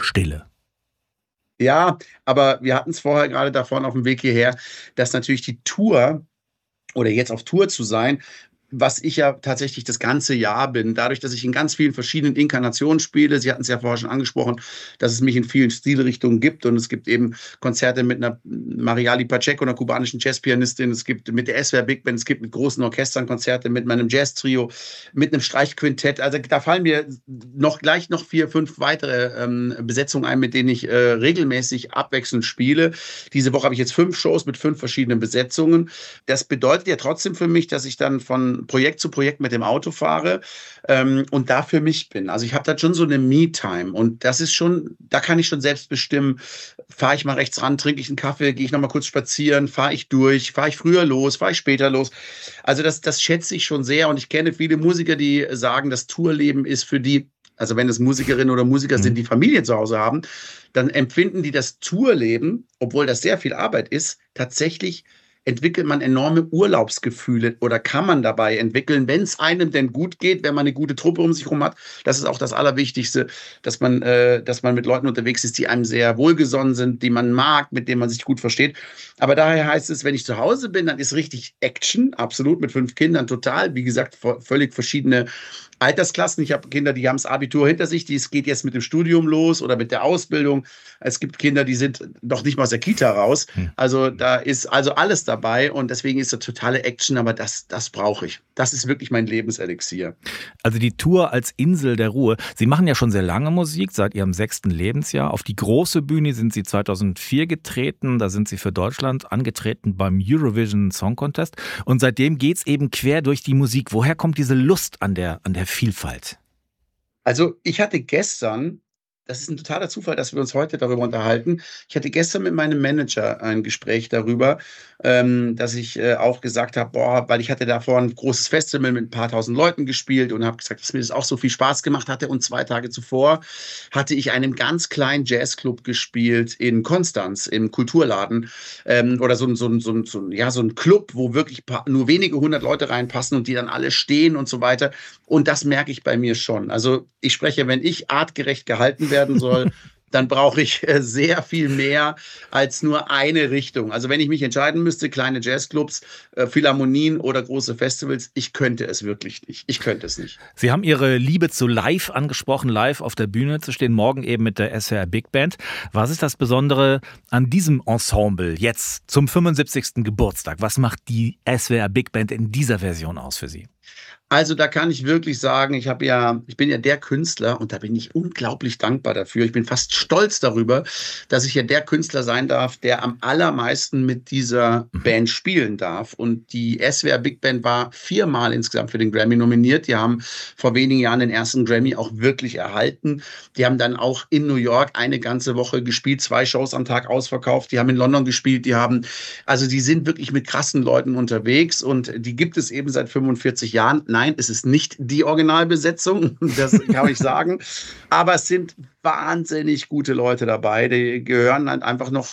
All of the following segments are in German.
Stille. Ja, aber wir hatten es vorher gerade davon auf dem Weg hierher, dass natürlich die Tour oder jetzt auf Tour zu sein, was ich ja tatsächlich das ganze Jahr bin, dadurch, dass ich in ganz vielen verschiedenen Inkarnationen spiele. Sie hatten es ja vorher schon angesprochen, dass es mich in vielen Stilrichtungen gibt und es gibt eben Konzerte mit einer Mariali Pacheco, einer kubanischen Jazzpianistin, es gibt mit der SWR Big Band, es gibt mit großen Orchestern Konzerte, mit meinem Jazz-Trio, mit einem Streichquintett. Also da fallen mir gleich noch 4, 5 weitere Besetzungen ein, mit denen ich regelmäßig abwechselnd spiele. Diese Woche habe ich jetzt 5 Shows mit 5 verschiedenen Besetzungen. Das bedeutet ja trotzdem für mich, dass ich dann von Projekt zu Projekt mit dem Auto fahre und da für mich bin. Also ich habe da schon so eine Me-Time und das ist schon, da kann ich schon selbst bestimmen, fahre ich mal rechts ran, trinke ich einen Kaffee, gehe ich noch mal kurz spazieren, fahre ich durch, fahre ich früher los, fahre ich später los. Also das schätze ich schon sehr und ich kenne viele Musiker, die sagen, das Tourleben ist für die, also wenn es Musikerinnen oder Musiker sind, die Familie zu Hause haben, dann empfinden die das Tourleben, obwohl das sehr viel Arbeit ist, tatsächlich entwickelt man enorme Urlaubsgefühle oder kann man dabei entwickeln, wenn es einem denn gut geht, wenn man eine gute Truppe um sich herum hat. Das ist auch das Allerwichtigste, dass man mit Leuten unterwegs ist, die einem sehr wohlgesonnen sind, die man mag, mit denen man sich gut versteht. Aber daher heißt es, wenn ich zu Hause bin, dann ist richtig Action, absolut, mit 5 Kindern total. Wie gesagt, völlig verschiedene Altersklassen. Ich habe Kinder, die haben das Abitur hinter sich, es geht jetzt mit dem Studium los oder mit der Ausbildung. Es gibt Kinder, die sind noch nicht mal aus der Kita raus. Also da ist also alles dabei und deswegen ist da totale Action, aber das brauche ich. Das ist wirklich mein Lebenselixier. Also die Tour als Insel der Ruhe. Sie machen ja schon sehr lange Musik, seit Ihrem 6. Lebensjahr. Auf die große Bühne sind Sie 2004 getreten. Da sind Sie für Deutschland angetreten beim Eurovision Song Contest. Und seitdem geht's eben quer durch die Musik. Woher kommt diese Lust an der Vielfalt? Also ich hatte gestern, das ist ein totaler Zufall, dass wir uns heute darüber unterhalten. Ich hatte gestern mit meinem Manager ein Gespräch darüber, dass ich auch gesagt habe, weil ich hatte davor ein großes Festival mit ein paar tausend Leuten gespielt und habe gesagt, dass mir das auch so viel Spaß gemacht hatte. Und 2 Tage zuvor hatte ich einen ganz kleinen Jazzclub gespielt in Konstanz, im Kulturladen, oder so ein Club, wo wirklich nur wenige 100 Leute reinpassen und die dann alle stehen und so weiter. Und das merke ich bei mir schon. Also ich spreche, wenn ich artgerecht gehalten werden soll, dann brauche ich sehr viel mehr als nur eine Richtung. Also wenn ich mich entscheiden müsste, kleine Jazzclubs, Philharmonien oder große Festivals, ich könnte es wirklich nicht. Ich könnte es nicht. Sie haben Ihre Liebe zu Live angesprochen, live auf der Bühne zu stehen, morgen eben mit der SWR Big Band. Was ist das Besondere an diesem Ensemble jetzt zum 75. Geburtstag? Was macht die SWR Big Band in dieser Version aus für Sie? Also da kann ich wirklich sagen, ich bin ja der Künstler und da bin ich unglaublich dankbar dafür. Ich bin fast stolz darüber, dass ich ja der Künstler sein darf, der am allermeisten mit dieser Band spielen darf. Und die SWR Big Band war 4-mal insgesamt für den Grammy nominiert. Die haben vor wenigen Jahren den ersten Grammy auch wirklich erhalten. Die haben dann auch in New York eine ganze Woche gespielt, 2 Shows am Tag ausverkauft. Die haben in London gespielt. Die sind wirklich mit krassen Leuten unterwegs und die gibt es eben seit 45 Jahren. Nein, es ist nicht die Originalbesetzung, das kann ich sagen. Aber es sind wahnsinnig gute Leute dabei. Die gehören halt einfach noch,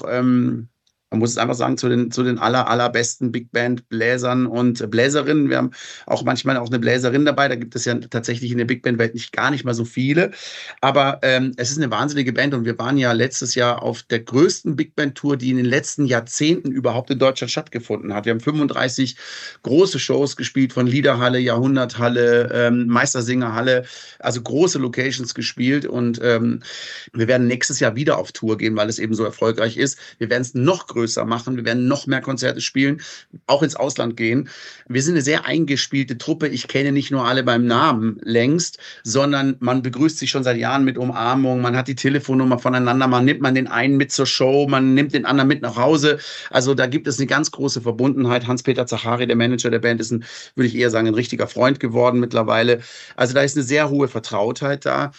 man muss es einfach sagen, zu den allerbesten Big Band Bläsern und Bläserinnen. Wir haben auch manchmal auch eine Bläserin dabei. Da gibt es ja tatsächlich in der Big Band Welt gar nicht mal so viele. Aber es ist eine wahnsinnige Band und wir waren ja letztes Jahr auf der größten Big Band Tour, die in den letzten Jahrzehnten überhaupt in Deutschland stattgefunden hat. Wir haben 35 große Shows gespielt, von Liederhalle, Jahrhunderthalle, Meistersingerhalle, also große Locations gespielt und wir werden nächstes Jahr wieder auf Tour gehen, weil es eben so erfolgreich ist. Wir werden es noch größer machen. Wir werden noch mehr Konzerte spielen, auch ins Ausland gehen. Wir sind eine sehr eingespielte Truppe. Ich kenne nicht nur alle beim Namen längst, sondern man begrüßt sich schon seit Jahren mit Umarmung. Man hat die Telefonnummer voneinander. Man nimmt den einen mit zur Show, man nimmt den anderen mit nach Hause. Also da gibt es eine ganz große Verbundenheit. Hans-Peter Zachari, der Manager der Band, ist würde ich eher sagen, ein richtiger Freund geworden mittlerweile. Also da ist eine sehr hohe Vertrautheit da.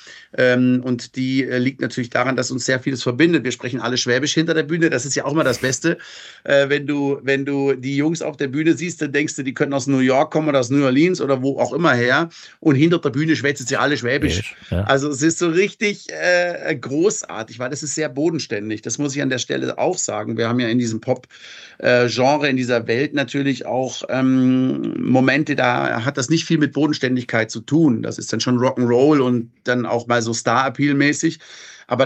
Und die liegt natürlich daran, dass uns sehr vieles verbindet. Wir sprechen alle Schwäbisch hinter der Bühne. Das ist ja auch mal das Beste. Wenn du die Jungs auf der Bühne siehst, dann denkst du, die können aus New York kommen oder aus New Orleans oder wo auch immer her. Und hinter der Bühne schwätzen sie alle Schwäbisch. Ja. Also es ist so richtig großartig, weil das ist sehr bodenständig. Das muss ich an der Stelle auch sagen. Wir haben ja in diesem Pop-Genre, in dieser Welt natürlich auch Momente, da hat das nicht viel mit Bodenständigkeit zu tun. Das ist dann schon Rock'n'Roll und dann auch mal so Star-Appeal-mäßig.